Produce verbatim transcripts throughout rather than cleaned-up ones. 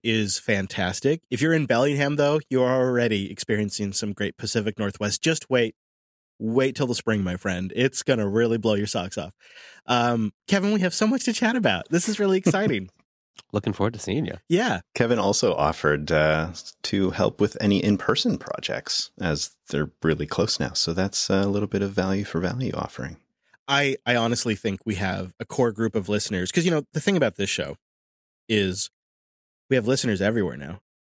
is fantastic. If you're in Bellingham, though, you're already experiencing some great Pacific Northwest. Just wait. Wait till the spring, my friend. It's going to really blow your socks off. Um, Kevin, we have so much to chat about. This is really exciting. Looking forward to seeing you. Yeah. Kevin also offered uh, to help with any in-person projects as they're really close now. So that's a little bit of value for value offering. I, I honestly think we have a core group of listeners because, you know, the thing about this show is we have listeners everywhere now,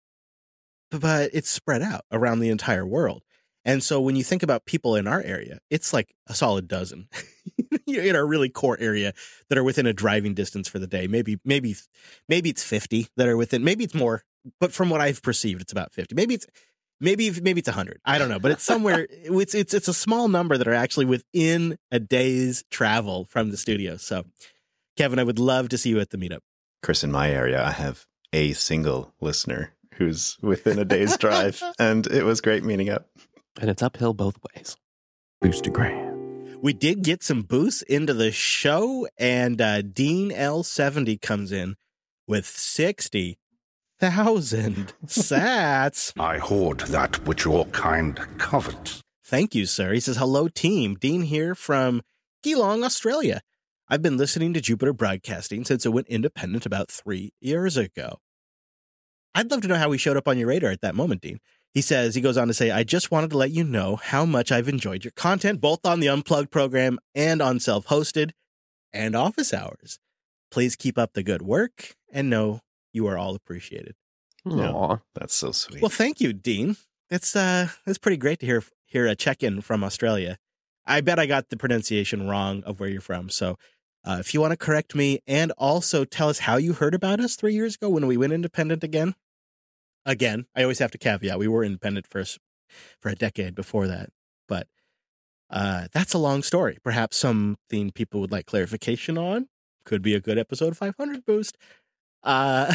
but it's spread out around the entire world. And so when you think about people in our area, it's like a solid dozen in our really core area that are within a driving distance for the day. Maybe, maybe, maybe it's fifty that are within, maybe it's more, but from what I've perceived, it's about fifty. Maybe it's, maybe, maybe it's a hundred. I don't know, but it's somewhere, it's, it's, it's a small number that are actually within a day's travel from the studio. So Kevin, I would love to see you at the meetup. Chris, in my area, I have a single listener who's within a day's drive, and it was great meeting up. And it's uphill both ways. Boostergram. We did get some boosts into the show, and uh, Dean L seventy comes in with sixty thousand sats. I hoard that which your kind covets. Thank you, sir. He says, hello, team. Dean here from Geelong, Australia. I've been listening to Jupiter Broadcasting since it went independent about three years ago. I'd love to know how we showed up on your radar at that moment, Dean. He says, he goes on to say, I just wanted to let you know how much I've enjoyed your content, both on the Unplugged program and on self-hosted and office hours. Please keep up the good work and know you are all appreciated. Aw. That's so sweet. Well, thank you, Dean. It's uh, it's pretty great to hear hear a check-in from Australia. I bet I got the pronunciation wrong of where you're from. So uh, if you want to correct me and also tell us how you heard about us three years ago when we went independent again. Again, I always have to caveat, we were independent for, for a decade before that. But uh, that's a long story. Perhaps something people would like clarification on. Could be a good episode five hundred boost. Uh,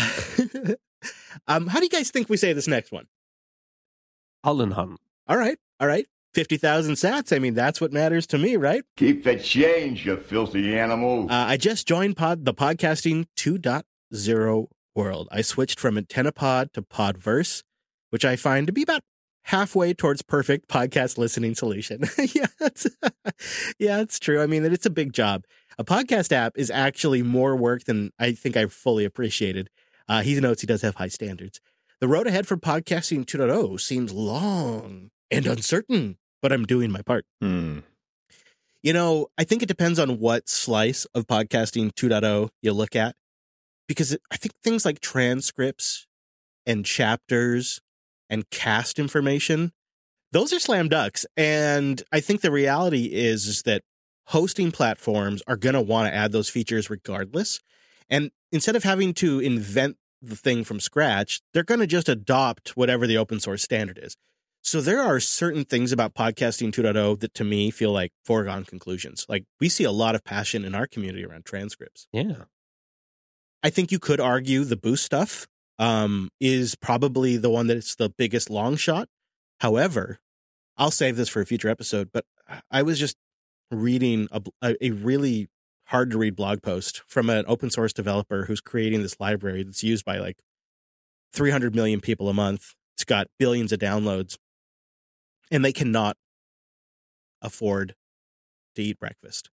um, how do you guys think we say this next one? Allenham. All right. All right. fifty thousand sats. I mean, that's what matters to me, right? Keep the change, you filthy animal. Uh, I just joined pod the podcasting two point oh world. I switched from AntennaPod to Podverse, which I find to be about halfway towards perfect podcast listening solution. yeah, it's, yeah, it's true. I mean, it's a big job. A podcast app is actually more work than I think I fully appreciated. Uh, he notes he does have high standards. The road ahead for podcasting two point oh seems long and uncertain, but I'm doing my part. Hmm. You know, I think it depends on what slice of podcasting two point oh you look at, because I think things like transcripts and chapters and cast information, those are slam ducks. And I think the reality is, is that hosting platforms are going to want to add those features regardless. And instead of having to invent the thing from scratch, they're going to just adopt whatever the open source standard is. So there are certain things about podcasting two point oh that to me feel like foregone conclusions. Like we see a lot of passion in our community around transcripts. Yeah. I think you could argue the boost stuff um, is probably the one that's the biggest long shot. However, I'll save this for a future episode, but I was just reading a, a really hard to read blog post from an open source developer who's creating this library that's used by like three hundred million people a month. It's got billions of downloads, and they cannot afford to eat breakfast.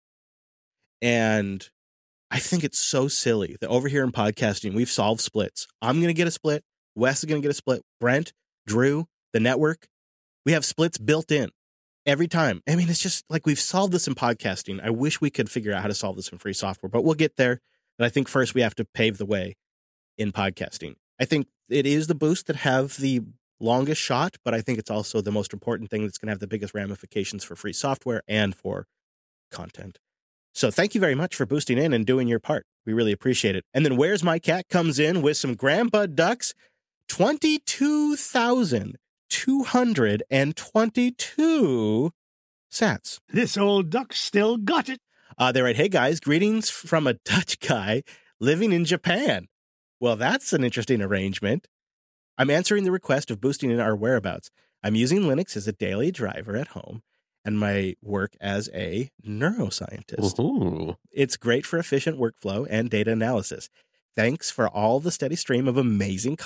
And I think it's so silly that over here in podcasting, we've solved splits. I'm going to get a split. Wes is going to get a split. Brent, Drew, the network, we have splits built in every time. I mean, it's just like we've solved this in podcasting. I wish we could figure out how to solve this in free software, but we'll get there. But I think first we have to pave the way in podcasting. I think it is the boost that have the longest shot, but I think it's also the most important thing that's going to have the biggest ramifications for free software and for content. So thank you very much for boosting in and doing your part. We really appreciate it. And then Where's My Cat comes in with some Grandpa Ducks, twenty-two thousand two hundred twenty-two sats. This old duck still got it. Uh, they write, hey guys, greetings from a Dutch guy living in Japan. Well, that's an interesting arrangement. I'm answering the request of boosting in our whereabouts. I'm using Linux as a daily driver at home and my work as a neuroscientist. Ooh. It's great for efficient workflow and data analysis. Thanks for all the steady stream of amazing